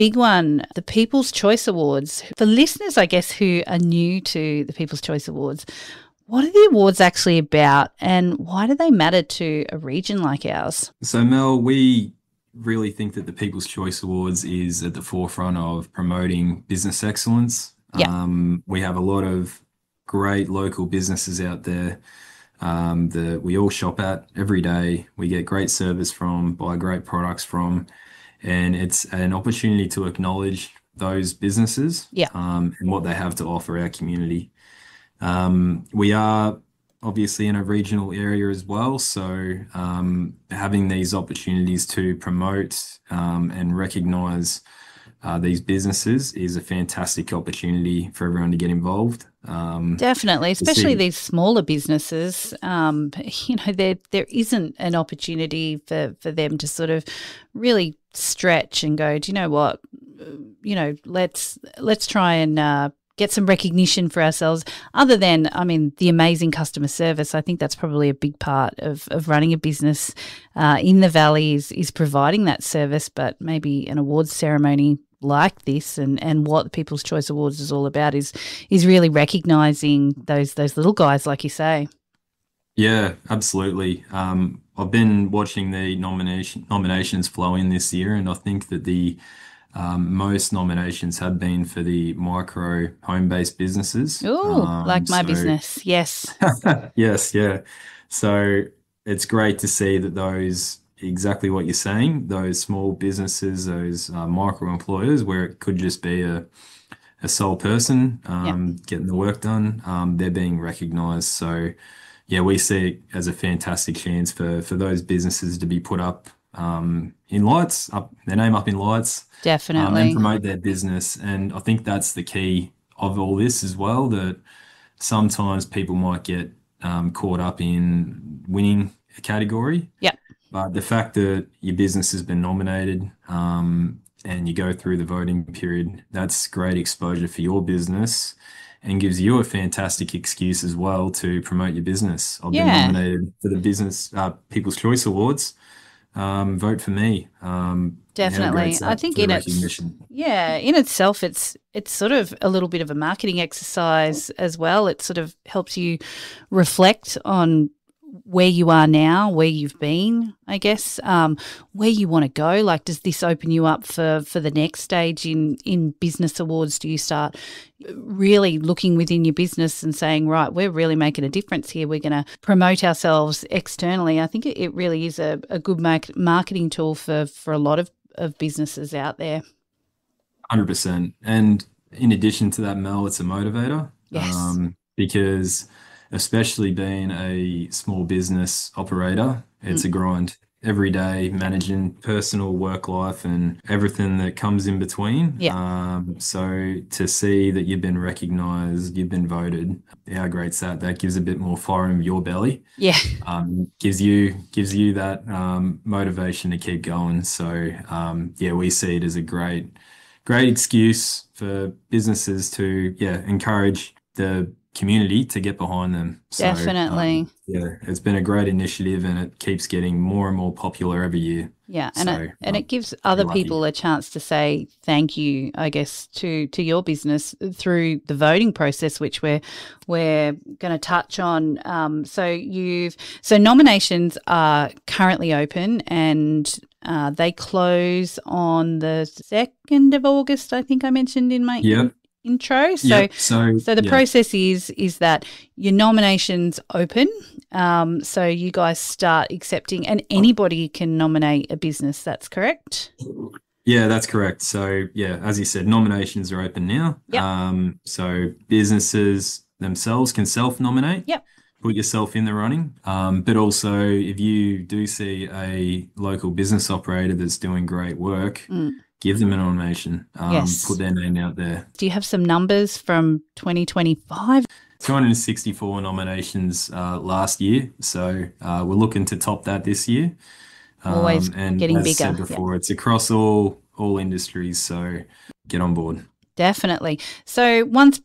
big one, the People's Choice Awards. For listeners, I guess, who are new to the People's Choice Awards, what are the awards actually about and why do they matter to a region like ours? So, Mel, we really think that the People's Choice Awards is at the forefront of promoting business excellence. Yeah. We have a lot of great local businesses out there that we all shop at every day. We get great service from, buy great products from, and it's an opportunity to acknowledge those businesses Yeah. and what they have to offer our community. We are obviously in a regional area as well, so having these opportunities to promote and recognise these businesses is a fantastic opportunity for everyone to get involved. Definitely, especially see- these smaller businesses. There isn't an opportunity for them to sort of really stretch and go, do you know what? Let's try and get some recognition for ourselves. Other than, the amazing customer service. I think that's probably a big part of running a business in the Valley is providing that service. But maybe an awards ceremony like this and what the People's Choice Awards is all about is really recognising those little guys, like you say. Yeah, absolutely. I've been watching the nominations flow in this year, and I think that the most nominations have been for the micro home-based businesses. Ooh, like my So business. Yes. yes, yeah. So it's great to see that those exactly what you're saying, those small businesses, those micro employers, where it could just be a sole person Yeah. getting the work done, they're being recognised. So yeah, we see it as a fantastic chance for those businesses to be put up in lights, up their name up in lights, and Definitely. promote their business. And I think that's the key of all this as well, that sometimes people might get caught up in winning a category, Yeah. but the fact that your business has been nominated and you go through the voting period, that's great exposure for your business and gives you a fantastic excuse as well to promote your business. I've been Yeah. nominated for the Business People's Choice Awards. Vote for me. How Definitely. great's I that think for in the its recognition? in itself it's sort of a little bit of a marketing exercise as well. It sort of helps you reflect on where you are now, where you've been, I guess, where you want to go. Like, does this open you up for the next stage in business awards? Do you start really looking within your business and saying, right, we're really making a difference here. We're going to promote ourselves externally. I think it really is a good marketing tool for a lot of businesses out there. 100%. And in addition to that, Mel, it's a motivator. Yes. Because especially being a small business operator, it's a grind every day, managing personal work life and everything that comes in between. Yeah. So to see that you've been recognized, you've been voted, how great's that? That gives a bit more fire in your belly. Yeah. Gives you that motivation to keep going. So yeah, we see it as a great excuse for businesses to encourage the community to get behind them. So Definitely. yeah, it's been a great initiative and it keeps getting more and more popular every year. Yeah, So and it gives other lucky. people a chance to say thank you, I guess, to your business through the voting process, which we're going to touch on. So nominations are currently open and they close on the 2nd of August. I think I mentioned in my Yep. intro. So Yep. So the yeah. process is that your nominations open. So you guys start accepting, and anybody can nominate a business. That's correct? Yeah, that's correct. So yeah, as you said, nominations are open now. Yep. So businesses themselves can self-nominate. Yep. Put yourself in the running. But also, if you do see a local business operator that's doing great work, give them a nomination. Yes. Put their name out there. Do you have some numbers from 2025? 264 nominations last year. So we're looking to top that this year. Always and getting as I bigger. said before, it's across all industries. So get on board. Definitely. So once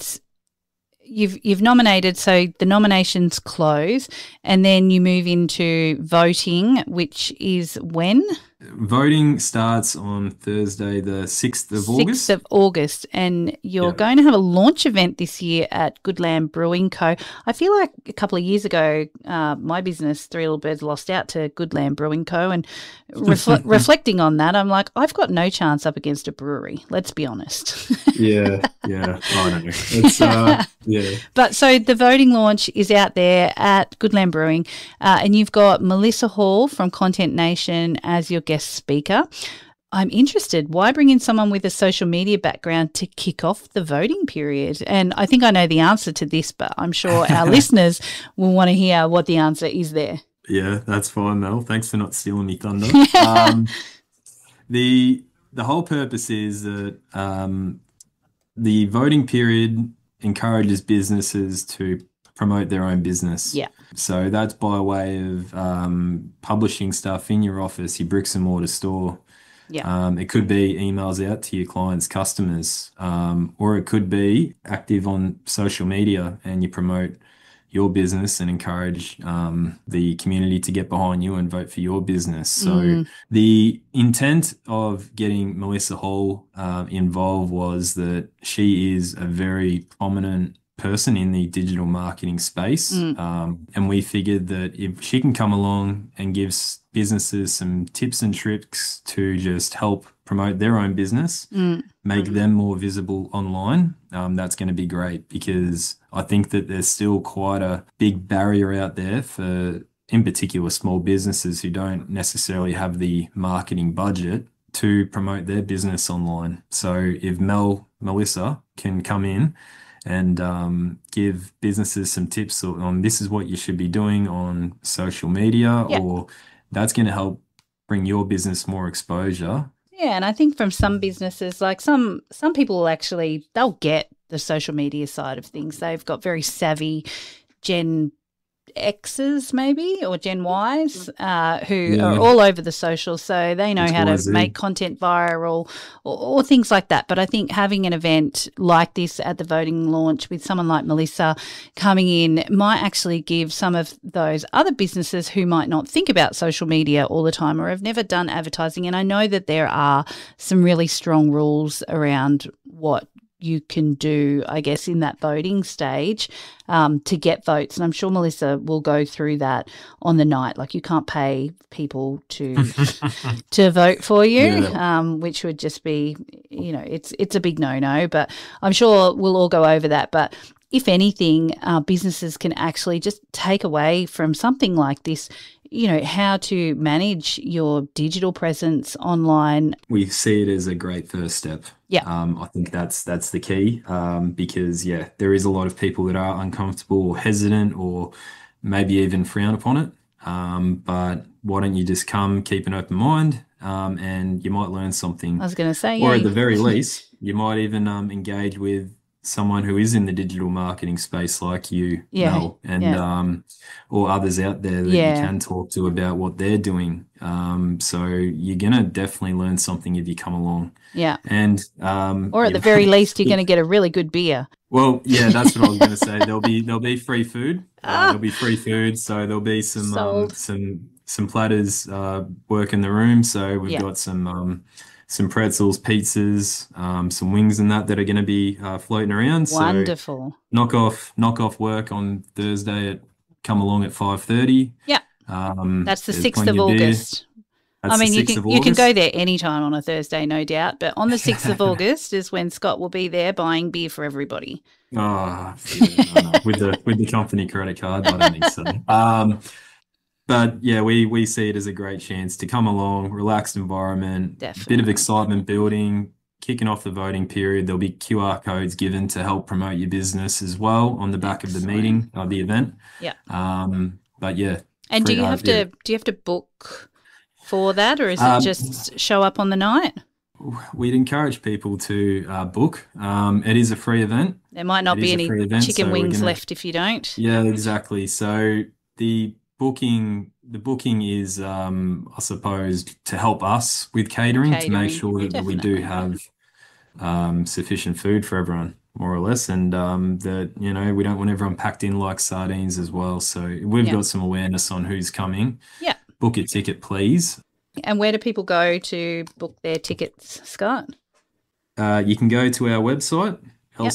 you've nominated, so the nominations close, and then you move into voting, which is when? Voting starts on Thursday, the 6th of 6th August. of August, and you're Yeah. going to have a launch event this year at Goodland Brewing Co. I feel like a couple of years ago, my business, Three Little Birds, lost out to Goodland Brewing Co. And reflecting on that, I'm like, I've got no chance up against a brewery. Let's be honest. Yeah, yeah. I don't know. It's yeah. But so the voting launch is out there at Goodland Brewing, and you've got Melissa Hall from Content Nation as your guest speaker. I'm interested. Why bring in someone with a social media background to kick off the voting period? And I think I know the answer to this, but I'm sure our listeners will want to hear what the answer is there. Yeah, that's fine, Mel. Thanks for not stealing me thunder. The whole purpose is that the voting period encourages businesses to promote their own business. Yeah. So that's by way of publishing stuff in your office, your bricks and mortar store. Yeah. It could be emails out to your clients' customers, or it could be active on social media and you promote your business and encourage the community to get behind you and vote for your business. So the intent of getting Melissa Hall involved was that she is a very prominent person in the digital marketing space. And we figured that if she can come along and gives businesses some tips and tricks to just help promote their own business, make them more visible online, that's going to be great, because I think that there's still quite a big barrier out there for, in particular, small businesses who don't necessarily have the marketing budget to promote their business online. So if Melissa can come in and give businesses some tips on this is what you should be doing on social media, or that's going to help bring your business more exposure. Yeah, and I think from some businesses, like some people will actually, they'll get the social media side of things. They've got very savvy Gen X's maybe, or Gen Y's, who are all over the social, so they know how to make content viral or things like that. But I think having an event like this at the voting launch with someone like Melissa coming in might actually give some of those other businesses who might not think about social media all the time or have never done advertising. And I know that there are some really strong rules around what you can do, I guess, in that voting stage to get votes. And I'm sure Melissa will go through that on the night. Like, you can't pay people to vote for you, which would just be, it's a big no-no. But I'm sure we'll all go over that. But if anything, businesses can actually just take away from something like this, how to manage your digital presence online. We see it as a great first step. Yeah. I think that's the key, because, there is a lot of people that are uncomfortable or hesitant or maybe even frown upon it. But why don't you just come, keep an open mind, and you might learn something. I was going to say, or at the very least, you might even engage with someone who is in the digital marketing space like you, Mel, and or others out there that you can talk to about what they're doing. So you're gonna definitely learn something if you come along. Yeah. And or at the very least, you're going to get a really good beer. Well, yeah, that's what I was going to say. There'll be free food. There'll be free food, so there'll be some platters work in the room. So we've got some pretzels, pizzas, some wings and that are going to be floating around. Wonderful. So knock off work on Thursday come along at 5:30. Yeah. That's the 6th of August. You can go there anytime on a Thursday, no doubt. But on the 6th of August is when Scott will be there buying beer for everybody. Oh, no. With the company credit card, I don't think so. But yeah, we see it as a great chance to come along, relaxed environment, bit of excitement building, kicking off the voting period. There'll be QR codes given to help promote your business as well on the back of the meeting, the event. Yeah. But yeah. And do you have to book for that, or is it just show up on the night? We'd encourage people to book. It is a free event. There might not be any chicken wings left if you don't. Yeah, exactly. So the booking is, I suppose, to help us with catering to make sure that we do have sufficient food for everyone, more or less, and that we don't want everyone packed in like sardines as well. So we've got some awareness on who's coming. Yeah. Book a ticket, please. And where do people go to book their tickets, Scott? You can go to our website, Yep.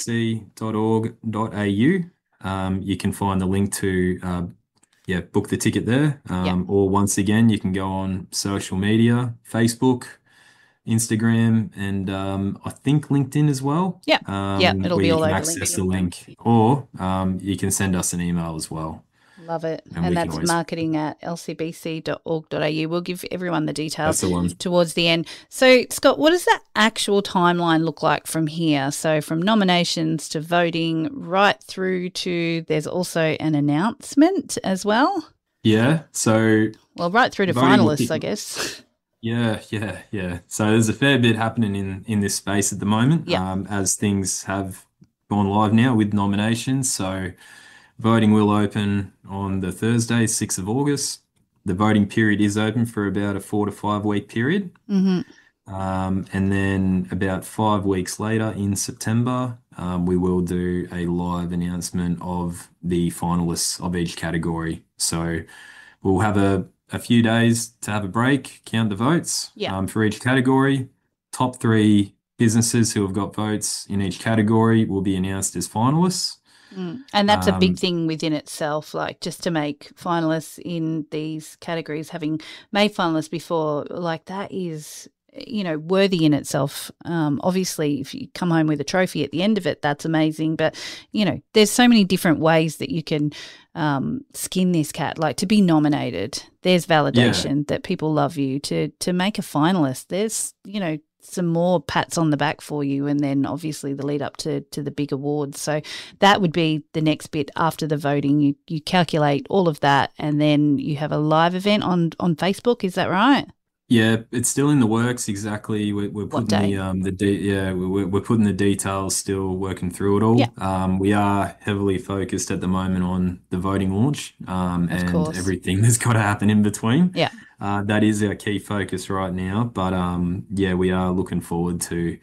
lcbc.org.au. You can find the link to book the ticket there. Yep. Or once again, you can go on social media, Facebook, Instagram, and I think LinkedIn as well. Yep. Yep. It'll Where be you all can over access the LinkedIn. link, or you can send us an email as well. Love it. And we And can that's always, marketing at lcbc.org.au. We'll give everyone the that's details the one. towards the end. So, Scott, what does that actual timeline look like from here? So, from nominations to voting, right through to there's also an announcement as well. Yeah. So Well, right through to voting will finalists, kick. I guess. Yeah. So there's a fair bit happening in this space at the moment, Yeah. as things have gone live now with nominations. So voting will open on the Thursday, 6th of August. The voting period is open for about a 4 to 5 week period. Mm-hmm. And then about 5 weeks later in September, we will do a live announcement of the finalists of each category. So we'll have a few days to have a break, count the votes Yeah. for each category. Top 3 businesses who have got votes in each category will be announced as finalists. And that's a big Um, thing within itself, like just to make finalists in these categories, having made finalists before, like that is, worthy in itself. Obviously, if you come home with a trophy at the end of it, that's amazing. But, there's so many different ways that you can skin this cat, like to be nominated. There's yeah, validation that people love you. To make a finalist, there's, some more pats on the back for you, and then obviously the lead up to the big awards. So that would be the next bit after the voting. You calculate all of that, and then you have a live event on Facebook. Is that right? yeah, it's still in the works. Exactly, we're What putting day? we're putting the details, still working through it Yeah, all. We are heavily focused at the moment on the voting launch, of and course. everything that's got to happen in between. Yeah, That is our key focus right now. But yeah, we are looking forward to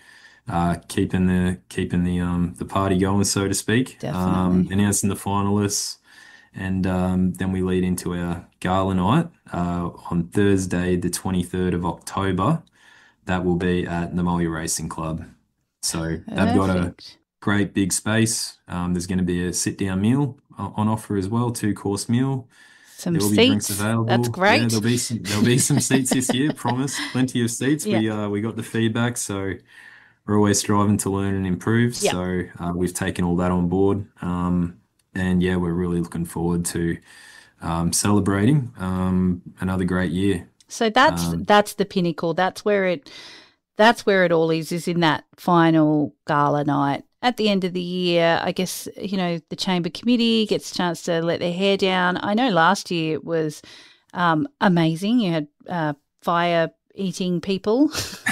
keeping the party going, so to speak. definitely. Announcing the finalists. And then we lead into our gala night on Thursday, the 23rd of October. That will be at Namoya Racing Club. So they've got a Perfect. great big space. There's going to be a sit-down meal on offer as well, 2-course meal. Some There will be drinks seats. That's available. Yeah, great. there'll be some seats this year, promise. Plenty of seats. Yeah, We got the feedback, so we're always striving to learn and improve. yeah. So we've taken all that on board. And yeah, we're really looking forward to celebrating another great year. So that's Um, that's the pinnacle. That's where it all is in that final gala night. At the end of the year, I guess, the Chamber Committee gets a chance to let their hair down. I know last year it was amazing. You had fire eating people.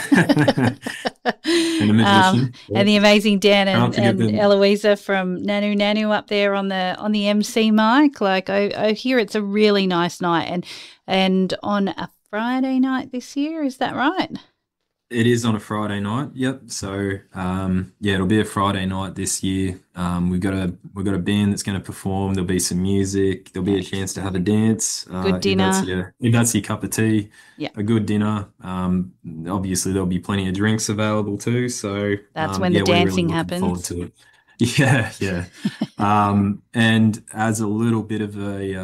and a magician. And the amazing Dan Can't forget and them. Eloisa from Nanu Nanu up there on the MC mic. Like I hear it's a really nice night, and on a Friday night this year, is that right? It is on a Friday night. Yep. So yeah, it'll be a Friday night this year. We've got a band that's going to perform. There'll be some music. There'll be a chance to have a dance. Good dinner. If that's your cup of tea, Yeah. a good dinner. Obviously there'll be plenty of drinks available too. So That's when yeah, the we're really dancing looking forward happens. to it. Yeah. And as a little bit of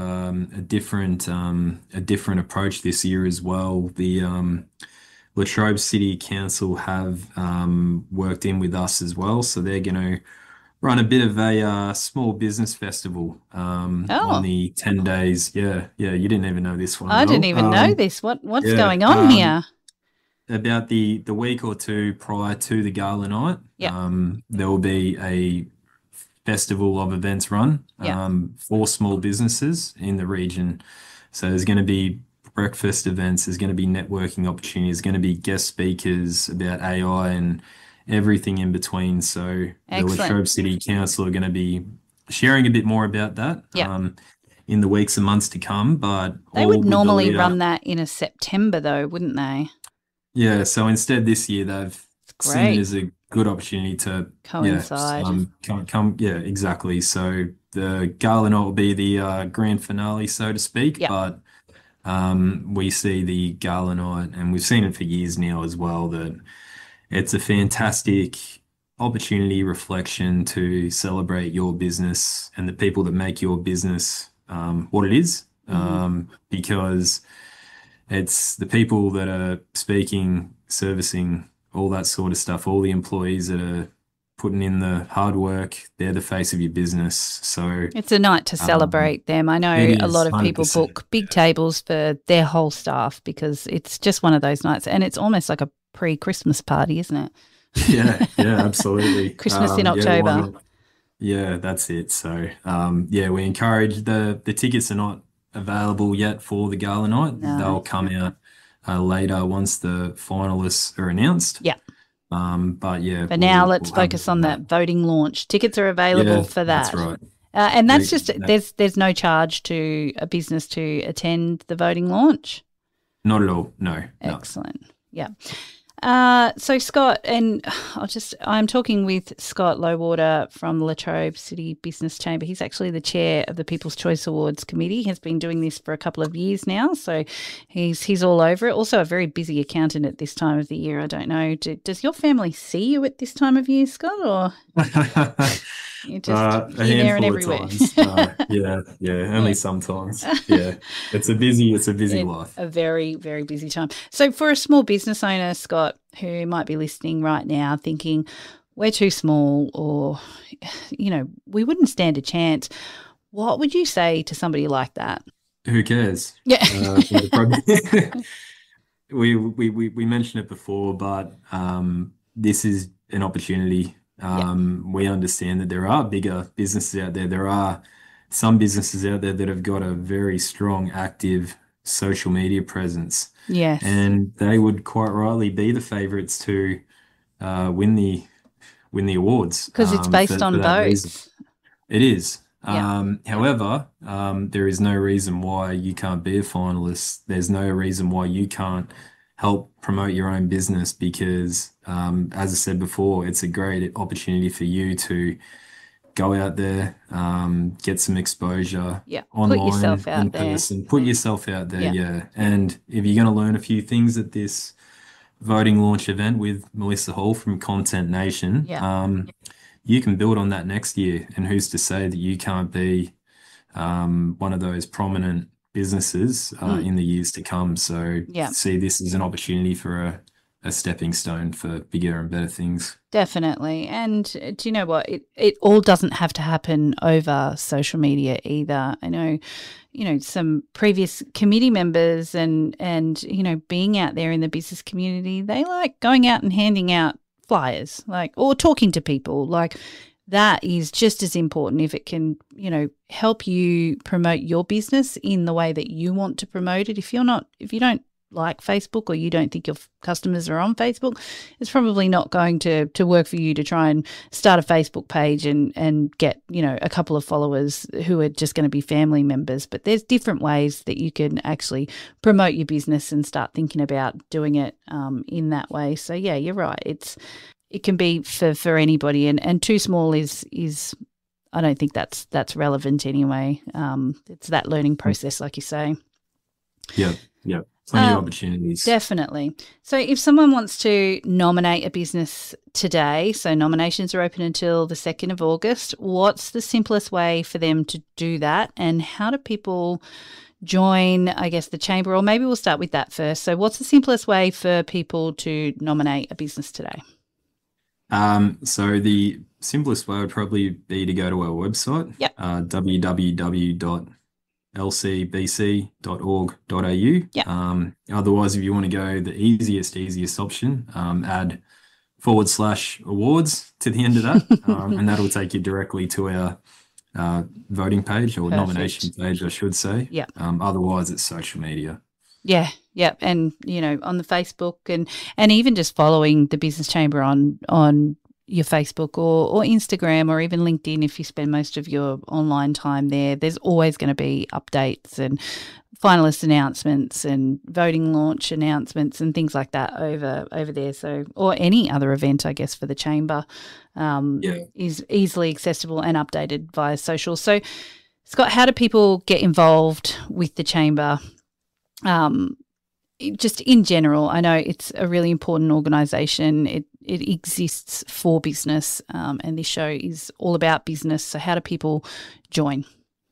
a different approach this year as well, the Latrobe City Council have worked in with us as well, so they're going to run a bit of a small business festival on Oh, the 10 days. Yeah, you didn't even know this one, I didn't Mel. even know this. What's Yeah, going on here? about the week or two prior to the gala night, Yeah, there will be a festival of events run yeah. for small businesses in the region. So there's going to be breakfast events, there's going to be networking opportunities, there's going to be guest speakers about AI and everything in between. So the Excellent. Latrobe City Council are going to be sharing a bit more about that Yeah. in the weeks and months to come, but They all would with the normally lead run up. that in a September though, wouldn't they? Yeah, so instead this year they've seen it Great. as a good opportunity to Coincide. come yeah, exactly. So the gala night will be the grand finale, so to speak, Yeah. but we see the gala night, and we've seen it for years now as well, that it's a fantastic opportunity, reflection to celebrate your business and the people that make your business what it is. Because it's the people that are speaking, servicing, all that sort of stuff, all the employees that are putting in the hard work, they're the face of your business. So It's a night to celebrate them. I it know a lot is of people 100%. book big tables for their whole staff because it's just one of those nights, and it's almost like a pre-Christmas party, isn't it? Yeah, yeah, absolutely. Christmas in Yeah, why October. not? Yeah, that's it. So, yeah, we encourage the tickets are not available yet for the gala night. No. They'll come out later once the finalists are announced. Yeah. But yeah, For now, let's we'll have focus on that. that voting launch. Tickets are available Yeah, for that's that. right. And that's We, just that, there's no charge to a business to attend the voting launch. not at all. No, no. Excellent. Yeah. So Scott, and I'm talking with Scott Lowwater from the Latrobe City Business Chamber. He's actually the chair of the People's Choice Awards Committee. He has been doing this for a couple of years now, so he's all over it. Also a very busy accountant at this time of the year. I don't know, does your family see you at this time of year, Scott, or you're just A here, there, and handful of everywhere? times. Yeah, yeah, only Yeah. sometimes. Yeah, it's a busy In life. a very, very busy time. So, for a small business owner, Scott, who might be listening right now thinking, we're too small, or, we wouldn't stand a chance, what would you say to somebody like that? Who cares? Yeah. We'll probably- we mentioned it before, but this is an opportunity. Yeah. We understand that there are bigger businesses out there. There are some businesses out there that have got a very strong, active social media presence, Yes. and they would quite rightly be the favorites to win the awards Because it's based for on that reason. votes. It is. Yeah. However, there is no reason why you can't be a finalist. There's no reason why you can't help promote your own business because, as I said before, it's a great opportunity for you to go out there, get some exposure Yeah. Put online, yourself out in there. person, put yourself out there, Yeah. yeah. And if you're going to learn a few things at this voting launch event with Melissa Hall from Content Nation, Yeah. you can build on that next year. And who's to say that you can't be one of those prominent businesses in the years to come? So Yeah. see this as an opportunity for a stepping stone for bigger and better things. Definitely. And do you know what? It all doesn't have to happen over social media either. I know, some previous committee members and being out there in the business community, they like going out and handing out flyers, or talking to people. That is just as important if it can, help you promote your business in the way that you want to promote it. If you don't like Facebook, or you don't think your customers are on Facebook, it's probably not going to work for you to try and start a Facebook page and get, a couple of followers who are just going to be family members. But there's different ways that you can actually promote your business and start thinking about doing it in that way. So yeah, you're right. It can be for anybody, and too small is I don't think that's relevant anyway. It's that learning process, like you say. Yeah, yeah. Plenty of opportunities. Definitely. So if someone wants to nominate a business today, so nominations are open until the 2nd of August, what's the simplest way for them to do that? And how do people join, I guess, the chamber? Or maybe we'll start with that first. So what's the simplest way for people to nominate a business today? So the simplest way would probably be to go to our website, Yep. www.lcbc.org.au. Yep. Otherwise, if you want to go the easiest option, add /awards to the end of that, and that'll take you directly to our voting page, or Perfect. Nomination page, I should say. Yeah. Otherwise, it's social media. Yeah, yeah, and on the Facebook and even just following the Business Chamber on your Facebook or Instagram or even LinkedIn, if you spend most of your online time there, there's always going to be updates and finalist announcements and voting launch announcements and things like that over there. So, or any other event, I guess, for the chamber is easily accessible and updated via social. So, Scott, how do people get involved with the chamber? just in general, I know it's a really important organisation. It exists for business, and this show is all about business. So how do people join?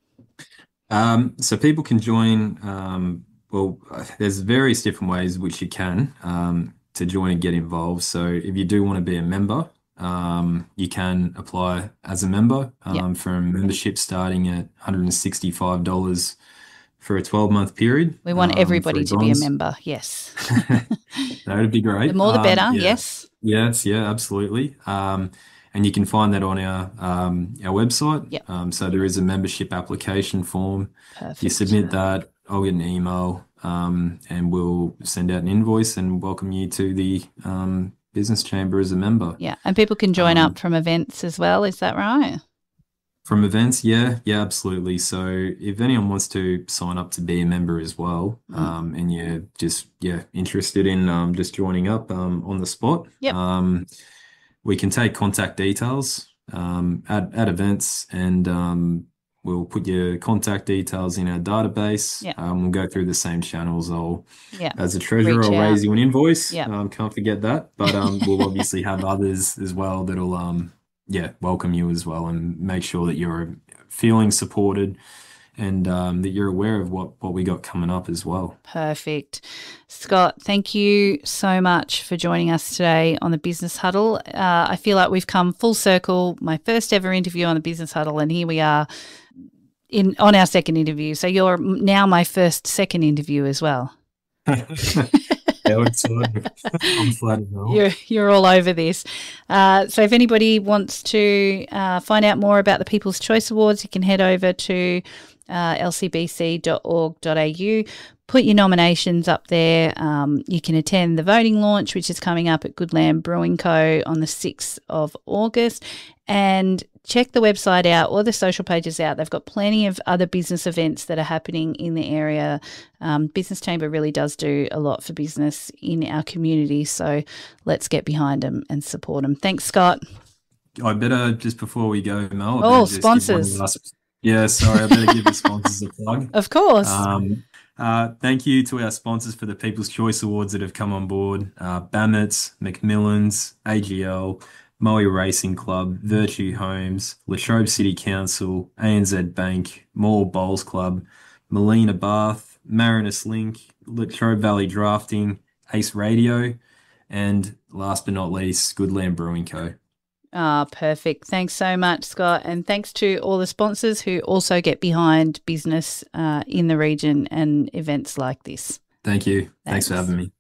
So people can join, well, there's various different ways which you can to join and get involved. So if you do want to be a member, you can apply as a member for a membership starting at $165 for a 12-month period. We want everybody to be a member, yes. That would be great. The more the better, yes. Yes, yeah, absolutely. And you can find that on our website. Yep. So there is a membership application form. Perfect. You submit that, I'll get an email, and we'll send out an invoice and welcome you to the Business Chamber as a member. Yeah, and people can join up from events as well, is that right? From events, yeah, absolutely. So if anyone wants to sign up to be a member as well, and you're just interested in just joining up on the spot, we can take contact details at events, and we'll put your contact details in our database. We'll go through the same channels. As a treasurer, I'll raise you an invoice. Can't forget that. But we'll obviously have others as well that'll welcome you as well and make sure that you're feeling supported and that you're aware of what we got coming up as well. Perfect. Scott, thank you so much for joining us today on the Business Huddle. I feel like we've come full circle, my first ever interview on the Business Huddle, and here we are on our second interview. So you're now my second interview as well. I'm flattered. You're all over this. So if anybody wants to find out more about the People's Choice Awards, you can head over to lcbc.org.au. Put your nominations up there. You can attend the voting launch, which is coming up at Goodland Brewing Co. on the 6th of August. And check the website out or the social pages out. They've got plenty of other business events that are happening in the area. Business Chamber really does do a lot for business in our community. So let's get behind them and support them. Thanks, Scott. I better, just before we go, Mel. Sponsors. Sorry, I better give the sponsors a plug. Of course. Thank you to our sponsors for the People's Choice Awards that have come on board. Bammets, Macmillans, AGL, Moe Racing Club, Virtue Homes, Latrobe City Council, ANZ Bank, Moore Bowls Club, Molina Bath, Marinus Link, Latrobe Valley Drafting, Ace Radio, and last but not least, Goodland Brewing Co. Perfect. Thanks so much, Scott. And thanks to all the sponsors who also get behind business in the region and events like this. Thank you. Thanks for having me.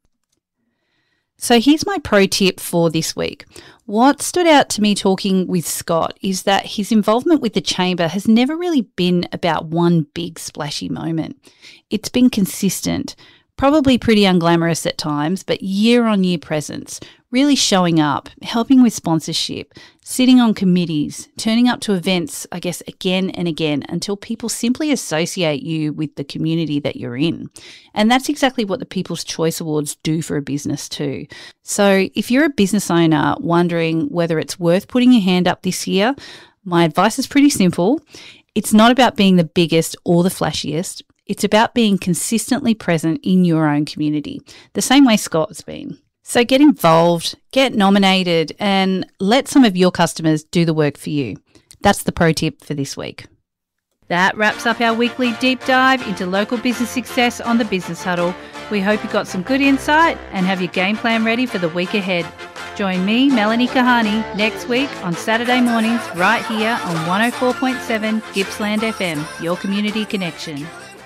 So here's my pro tip for this week. What stood out to me talking with Scott is that his involvement with the Chamber has never really been about one big splashy moment. It's been consistent, probably pretty unglamorous at times, but year-on-year presence, really showing up, helping with sponsorship, sitting on committees, turning up to events, I guess, again and again until people simply associate you with the community that you're in. And that's exactly what the People's Choice Awards do for a business too. So if you're a business owner wondering whether it's worth putting your hand up this year, my advice is pretty simple. It's not about being the biggest or the flashiest. It's about being consistently present in your own community, the same way Scott's been. So get involved, get nominated, and let some of your customers do the work for you. That's the pro tip for this week. That wraps up our weekly deep dive into local business success on the Business Huddle. We hope you got some good insight and have your game plan ready for the week ahead. Join me, Melanie Kahani, next week on Saturday mornings right here on 104.7 Gippsland FM, your community connection.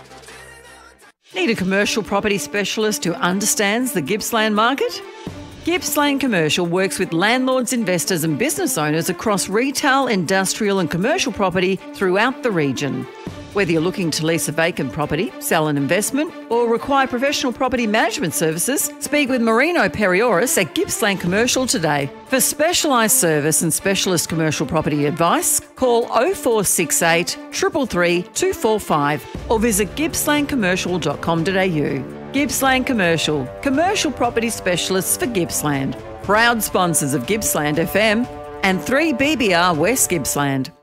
Need a commercial property specialist who understands the Gippsland market? Gippsland Commercial works with landlords, investors and business owners across retail, industrial and commercial property throughout the region. Whether you're looking to lease a vacant property, sell an investment or require professional property management services, speak with Marino Perioris at Gippsland Commercial today. For specialised service and specialist commercial property advice, call 0468 333 245 or visit gippslandcommercial.com.au. Gippsland Commercial, commercial property specialists for Gippsland. Proud sponsors of Gippsland FM and 3BBR West Gippsland.